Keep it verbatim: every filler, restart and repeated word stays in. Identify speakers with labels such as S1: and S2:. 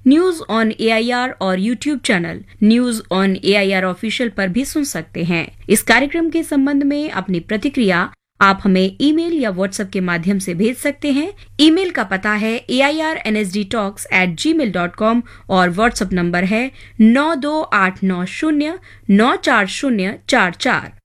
S1: News on AIR और YouTube channel news on AIR official पर भी सुन सकते हैं। इस कार्यक्रम के संबंध में अपनी प्रतिक्रिया आप हमें ईमेल या व्हाट्सएप के माध्यम से भेज सकते हैं। ईमेल का पता है ए I R N S D talks eight ji mail dot com और व्हाट्सएप नंबर है नौ दो आठ नौ शून्य नौ चार शून्य चार चार।